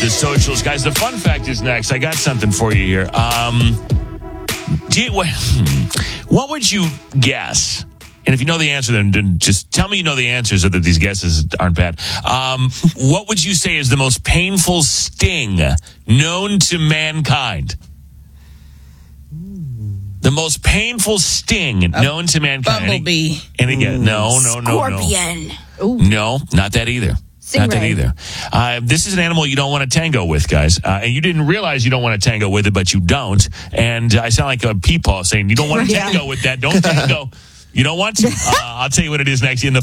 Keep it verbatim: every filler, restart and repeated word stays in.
the socials. Guys, the fun fact is next. I got something for you here. Um, do you, what would you guess? And if you know the answer, then, then just tell me you know the answer so that these guesses aren't bad. Um, what would you say is the most painful sting known to mankind? The most painful sting A known to mankind. Bumblebee. And again, no, no, no, Scorpion. no. No, not that either. Stingray. Not that either. Uh, this is an animal you don't want to tango with, guys. Uh, and you didn't realize you don't want to tango with it, but you don't. And I sound like a peepaw saying, you don't want to Yeah. tango with that. Don't tango. You don't want to. Uh, I'll tell you what it is next in the